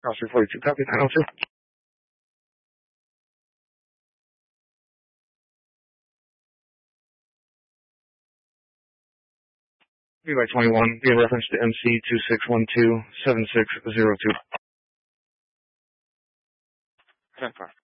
Cross 342, copy 902. By 21, be in reference to MC 2612-7602. 10-4.